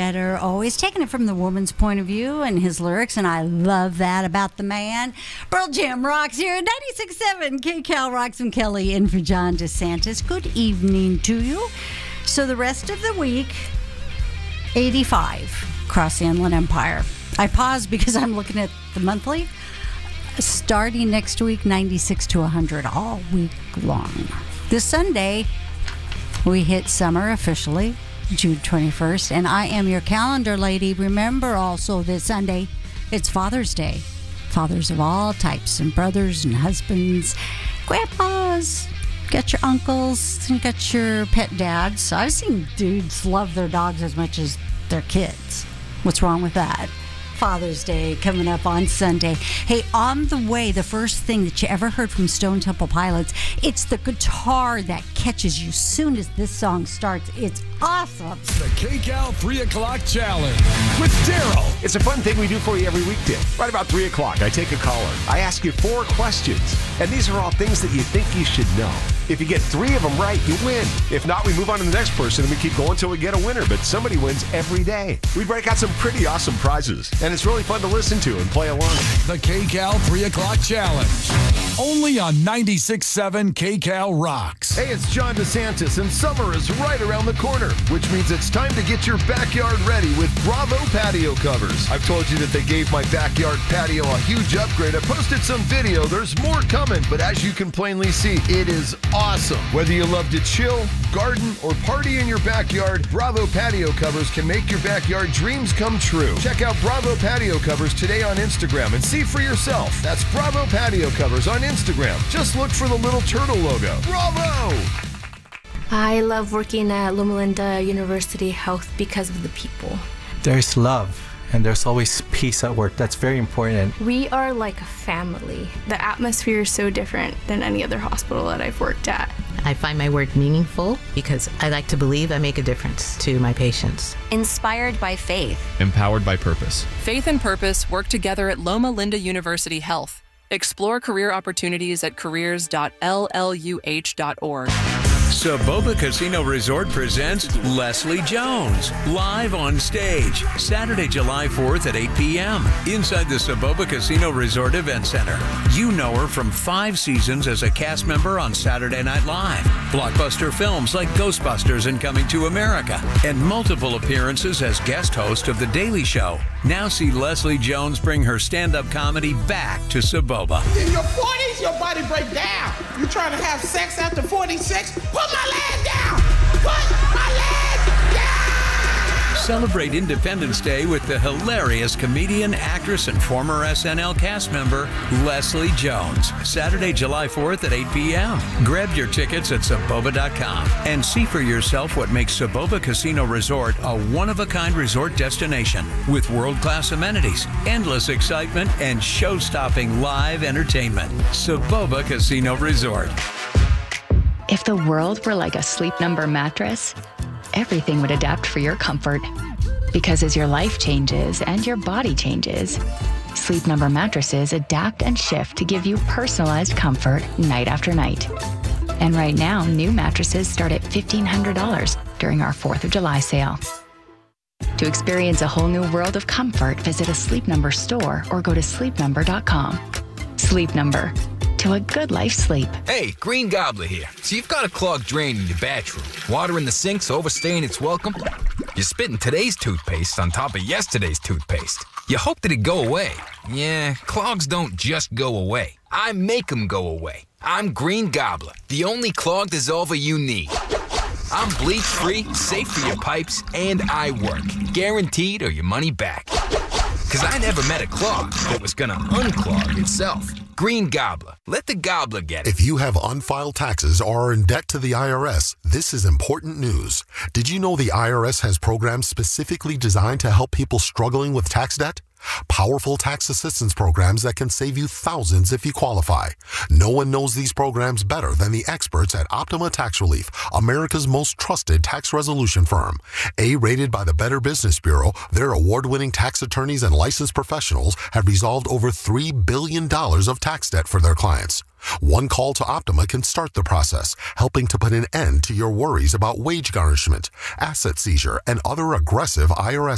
better, always taking it from the woman's point of view and his lyrics, and I love that about the man. Pearl Jam rocks here at 96.7 KCAL rocks and Kelly in for John DeSantis. Good evening to you. So the rest of the week, 85 across the Inland Empire. I paused because I'm looking at the monthly. Starting next week, 96 to 100 all week long. This Sunday, we hit summer officially, June 21st, and I am your calendar lady. Remember also this Sunday, it's Father's Day. Fathers of all types, and brothers and husbands, grandpas, got your uncles, and got your pet dads. I've seen dudes love their dogs as much as their kids. What's wrong with that? Father's Day coming up on Sunday. Hey, on the way, the first thing that you ever heard from Stone Temple Pilots, it's the guitar that catches you soon as this song starts. It's awesome. The KCAL 3 o'clock challenge with Daryl. It's a fun thing we do for you every weekday. Right about 3 o'clock, I take a caller. I ask you 4 questions, and these are all things that you think you should know. If you get 3 of them right, you win. If not, we move on to the next person, and we keep going until we get a winner, but somebody wins every day. We break out some pretty awesome prizes, and it's really fun to listen to and play along. The KCAL 3 o'clock challenge. Only on 96.7 KCAL Rocks. Hey, it's John DeSantis, and summer is right around the corner, which means it's time to get your backyard ready with Bravo patio covers. I've told you that they gave my backyard patio a huge upgrade. I posted some video. There's more coming, but as you can plainly see, it is awesome. Whether you love to chill, garden, or party in your backyard, Bravo patio covers can make your backyard dreams come true. Check out Bravo patio covers today on Instagram and see for yourself. That's Bravo patio covers on Instagram. Just look for the little turtle logo. Bravo! I love working at Loma Linda University Health because of the people. There's love, and there's always peace at work. That's very important. We are like a family. The atmosphere is so different than any other hospital that I've worked at. I find my work meaningful because I like to believe I make a difference to my patients. Inspired by faith. Empowered by purpose. Faith and purpose work together at Loma Linda University Health. Explore career opportunities at careers.lluh.org. Soboba Casino Resort presents Leslie Jones, live on stage, Saturday, July 4th at 8 p.m. inside the Soboba Casino Resort Event Center. You know her from 5 seasons as a cast member on Saturday Night Live, blockbuster films like Ghostbusters and Coming to America, and multiple appearances as guest host of The Daily Show. Now see Leslie Jones bring her stand-up comedy back to Soboba. In your 40s, your body break down. You trying to have sex after 46? Put my leg down! Put my leg down! Celebrate Independence Day with the hilarious comedian, actress, and former SNL cast member, Leslie Jones. Saturday, July 4th at 8 p.m. Grab your tickets at Soboba.com and see for yourself what makes Soboba Casino Resort a one-of-a-kind resort destination with world-class amenities, endless excitement, and show-stopping live entertainment. Soboba Casino Resort. If the world were like a Sleep Number mattress, everything would adapt for your comfort. Because as your life changes and your body changes, Sleep Number mattresses adapt and shift to give you personalized comfort night after night. And right now, new mattresses start at $1,500 during our 4th of July sale. To experience a whole new world of comfort, visit a Sleep Number store or go to sleepnumber.com. Sleep Number. To a good life sleep. Hey, Green Gobbler here. So you've got a clogged drain in your bathroom. Water in the sink's overstaying its welcome. You're spitting today's toothpaste on top of yesterday's toothpaste. You hope that it go away. Yeah, clogs don't just go away. I make them go away. I'm Green Gobbler, the only clog dissolver you need. I'm bleach-free, safe for your pipes, and I work. Guaranteed or your money back. Because I never met a clog that was gonna unclog itself. Green Gobbler. Let the gobbler get it. If you have unfiled taxes or are in debt to the IRS, this is important news. Did you know the IRS has programs specifically designed to help people struggling with tax debt? Powerful tax assistance programs that can save you thousands if you qualify. No one knows these programs better than the experts at Optima Tax Relief, America's most trusted tax resolution firm. A-rated by the Better Business Bureau, their award-winning tax attorneys and licensed professionals have resolved over $3 billion of tax debt for their clients. One call to Optima can start the process, helping to put an end to your worries about wage garnishment, asset seizure, and other aggressive IRS